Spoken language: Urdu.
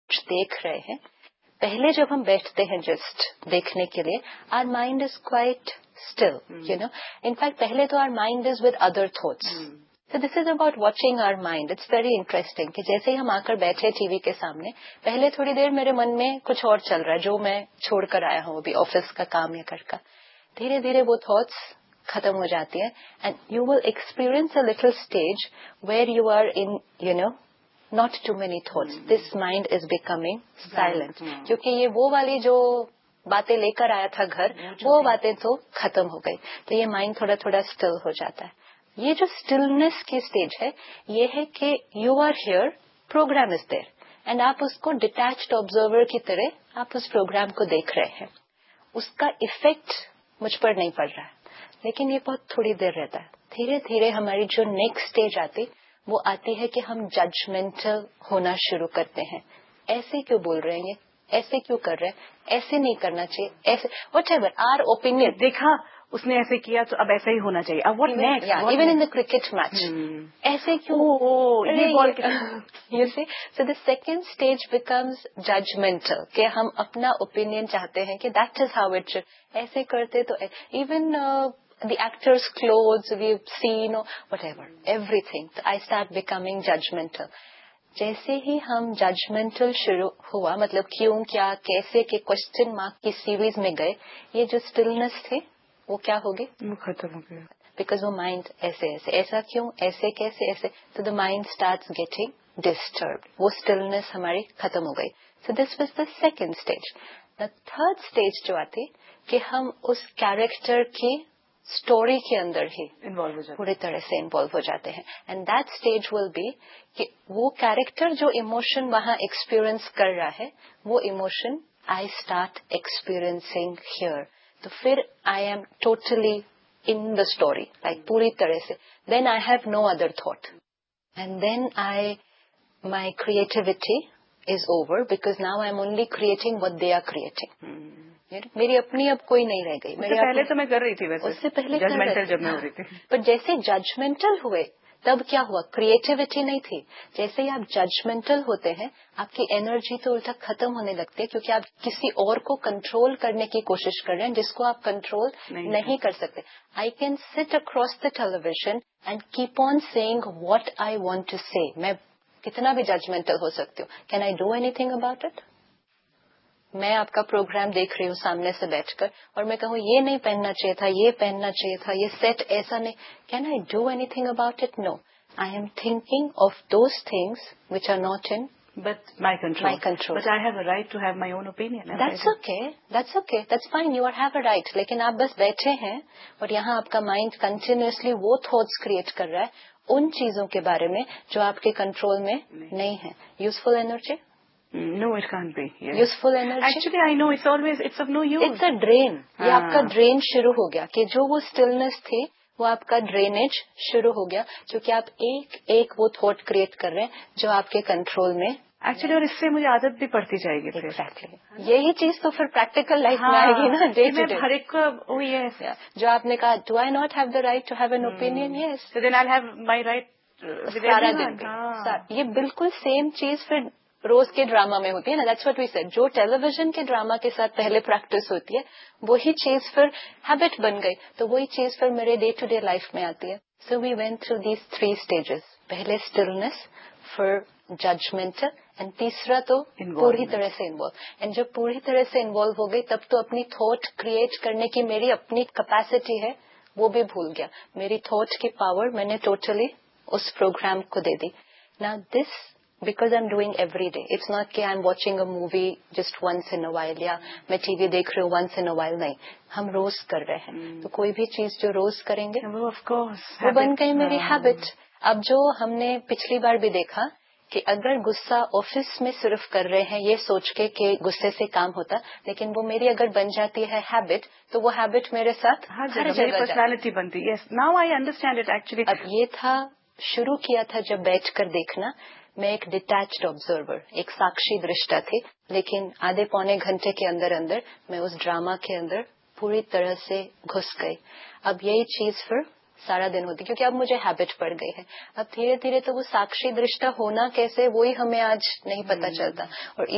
دیکھ رہے ہیں, پہلے جب ہم بیٹھتے ہیں جسٹ دیکھنے کے لیے, our mind is quite still, you know. In fact پہلے تو our mind is with other thoughts. So this is about watching our mind. It's very interesting کہ جیسے ہی ہم آ کر بیٹھے ٹی وی کے سامنے, پہلے تھوڑی دیر میرے من میں کچھ اور چل رہا ہے جو میں چھوڑ کر آیا ہوں ابھی آفس کا کام یا کر کا. دھیرے دھیرے وہ تھاٹس ختم ہو جاتی ہیں and you will experience a little stage where you are in, you know, not too many thoughts. This mind is becoming silent. کیونکہ یہ وہ والی جو باتیں لے کر آیا تھا گھر, وہ باتیں تو ختم ہو گئی, تو یہ مائنڈ تھوڑا تھوڑا اسٹل ہو جاتا ہے. یہ جو اسٹلنس کی اسٹیج ہے, یہ ہے کہ you are here, programme is there, and آپ اس کو ڈیٹیچڈ آبزرور کی طرح آپ اس پروگرام کو دیکھ رہے ہیں. اس کا افیکٹ مجھ پر نہیں پڑ رہا ہے, لیکن یہ بہت تھوڑی دیر رہتا ہے. دھیرے دھیرے ہماری جو نیکسٹ اسٹیج آتی وہ آتی ہے کہ ہم ججمنٹل ہونا شروع کرتے ہیں. ایسے کیوں بول رہے ہیں, ایسے کیوں کر رہے ہیں, ایسے نہیں کرنا چاہیے, ایسے وٹ ایور آر اوپینین. دیکھا اس نے ایسے کیا تو اب ایسا ہی ہونا چاہیے. اب what next, even in the cricket match ایسے کیوں, you C. So the second stage becomes judgemental, کہ ہم اپنا اوپینین چاہتے ہیں کہ that is how it should, ایسے کرتے تو even the actor's clothes we've seen or whatever, everything. So I start becoming judgmental. جیسے ہی ہم ججمنٹل شروع ہوا, مطلب کیوں, کیا, کیسے کے کوشچن مارک کی سیریز میں گئے, یہ جو اسٹلنس تھی وہ کیا ہوگی, وہ ختم ہو گیا. بیکاز وہ مائنڈ ایسے ایسے, ایسا کیوں, ایسے کیسے, ایسے, تو the mind starts getting disturbed, وہ اسٹلنس ہماری ختم ہو گئی. سو this was the second stage. The third stage جو آتی کہ ہم اس کیریکٹر کی اسٹوری کے اندر ہی پوری طرح سے انوالو ہو جاتے ہیں. And that stage will be کہ وہ کیریکٹر جو ایموشن وہاں ایکسپیرئنس کر رہا ہے, وہ emotion I start experiencing hair. تو پھر I am totally in the story, like پوری طرح سے. دین I have no other thought, and then my creativity is over, because now I am only creating what they are creating. میری اپنی اب کوئی نہیں رہ گئی. پہلے تو میں کر رہی تھی, ویسے اس سے پہلے ججمنٹل جب میں ہو رہی تھی, پر جیسے ججمنٹل ہوئے تب کیا ہوا, کریٹیوٹی نہیں تھی. جیسے ہی آپ ججمنٹل ہوتے ہیں آپ کی انرجی تو الٹا ختم ہونے لگتی ہے, کیونکہ آپ کسی اور کو کنٹرول کرنے کی کوشش کر رہے ہیں جس کو آپ کنٹرول نہیں کر سکتے. آئی کین سٹ across the television and keep on seeing what I want to سے. میں کتنا بھی ججمنٹل ہو سکتی ہوں, can I do any thing about it. میں آپ کا پروگرام دیکھ رہی ہوں سامنے سے بیٹھ کر, اور میں کہوں یہ نہیں پہننا چاہیے تھا, یہ پہننا چاہیے تھا, یہ سیٹ ایسا نہیں, can I do any thing about it? Know. I am thinking of those things which are not in my control. But I have a right to have my own opinion. That's okay. That's fine. You have a right. لیکن آپ بس بیٹھے ہیں اور یہاں آپ کا مائنڈ کنٹینیوسلی وہ تھاٹس کریٹ کر رہا ہے ان چیزوں کے بارے میں جو آپ کے کنٹرول میں نہیں ہے. Useful energy. No, it can't be. Yeah. Useful energy. Actually, I know it's of no use. It's a drain. یہ آپ کا ڈرین شروع ہو گیا, کہ جو وہ اسٹلنس تھی وہ آپ کا ڈرینیج شروع ہو گیا, کیونکہ آپ ایک ایک وہ تھاٹ کریٹ کر رہے ہیں جو آپ کے کنٹرول میں. ایکچولی, اور اس سے مجھے عادت بھی پڑتی جائے گی. Exactly. یہی چیز تو پھر پریکٹیکل لائف میں آئے گی نا, ڈے ٹو ڈے. ہر ایک کا وہی ہے جو آپ نے کہا, do I not have the right to have an opinion. Yes, so then I'll have my right سارا دن. یہ بالکل سیم چیز پھر روز کے ڈراما میں ہوتی ہے نا. That's what we said. جو ٹیلی ویژن کے ڈراما کے ساتھ پہلے پریکٹس ہوتی ہے وہی چیز پھر ہیبٹ بن گئی, تو وہی چیز پھر میرے ڈے ٹو ڈے لائف میں آتی ہے. سو we went through these 3 stages. پہلے اسٹلنس, پھر ججمنٹ, اینڈ تیسرا تو پوری طرح سے انوالو. اینڈ جب پوری طرح سے انوالو ہو گئی تب تو اپنی تھاٹ کریٹ کرنے کی میری اپنی کیپیسٹی ہے وہ بھی بھول گیا. میری تھاٹ کی پاور میں نے ٹوٹلی اس پروگرام کو دے دی. نا دس because I'm doing every day. It's not کہ I'm watching a movie just once in a while, یا میں ٹی وی دیکھ رہی ہوں once in a while. نہیں, ہم روز کر رہے ہیں. تو کوئی بھی چیز جو روز کریں گے وہ بن گئی میری ہیبٹ. اب جو ہم نے پچھلی بار بھی دیکھا کہ اگر غصہ آفس میں صرف کر رہے ہیں یہ سوچ کے کہ غصے سے کام ہوتا, لیکن وہ میری اگر بن جاتی ہے ہیبٹ, تو وہ ہیبٹ میرے ساتھ ہر جگہ پرسنالٹی بنتی ہے. Now I understand it actually. اب یہ تھا, شروع کیا تھا جب بیٹھ کر دیکھنا, میں ایک ڈیٹیچڈ آبزرور, ایک ساکشی درشٹا تھی, لیکن آدھے پونے گھنٹے کے اندر اندر میں اس ڈراما کے اندر پوری طرح سے گھس گئی. اب یہی چیز پھر سارا دن ہوتی, کیونکہ اب مجھے ہیبٹ پڑ گئی ہے. اب دھیرے دھیرے تو وہ ساکشی درشٹا ہونا کیسے وہی ہمیں آج نہیں پتا چلتا. اور